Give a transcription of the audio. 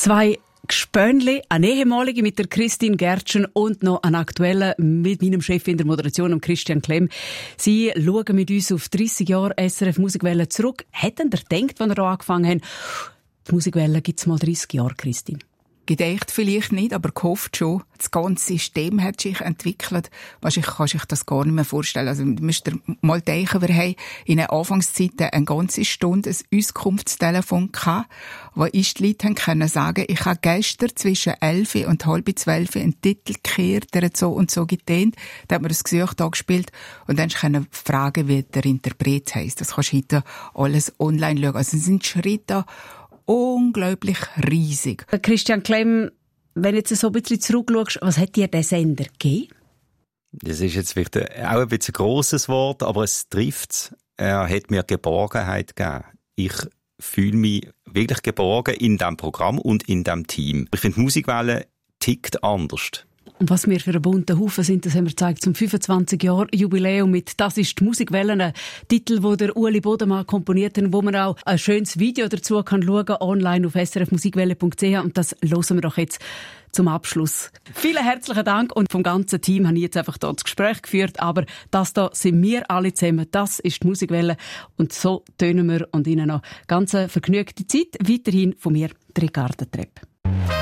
Zwei Gespönli, eine ehemalige mit der Christine Gertschen und noch eine aktuelle mit meinem Chef in der Moderation, Christian Klemm. Sie schauen mit uns auf 30 Jahre SRF Musikwelle zurück. Hätten ihr gedacht, als wir hier angefangen haben, die Musikwelle gibt es mal 30 Jahre, Christine? Gedacht vielleicht nicht, aber gehofft schon. Das ganze System hat sich entwickelt. Wahrscheinlich kann sich das gar nicht mehr vorstellen. Also, du musst dir mal denken, wir haben in den Anfangszeiten eine ganze Stunde ein Auskunftstelefon gehabt, wo die Leute können sagen, ich habe gestern zwischen 11 und halb 12 einen Titel gekehrt, der hat so und so getönt. Da hat man das Gesuch angespielt und dann können fragen, wie der Interpret heisst. Das kannst du heute alles online schauen. Also, es sind Schritte unglaublich riesig. Christian Klemm, wenn du jetzt so ein bisschen zurückschaust, was hat dir der Sender gegeben? Das ist jetzt vielleicht auch ein bisschen ein grosses Wort, aber es trifft. Er hat mir Geborgenheit gegeben. Ich fühle mich wirklich geborgen in diesem Programm und in diesem Team. Ich finde, die Musikwelle tickt anders. Und was wir für einen bunten Haufen sind, das haben wir gezeigt zum 25-Jahr-Jubiläum mit «Das ist die Musikwelle», ein Titel, den der Ueli Bodemann komponiert hat, wo man auch ein schönes Video dazu kann schauen, online auf srfmusikwelle.ch, und das hören wir doch jetzt zum Abschluss. Vielen herzlichen Dank, und vom ganzen Team habe ich jetzt einfach hier das Gespräch geführt, aber das da sind wir alle zusammen, das ist die Musikwelle, und so tönen wir und Ihnen noch ganz vergnügte Zeit. Weiterhin von mir, Ricarda Trepp.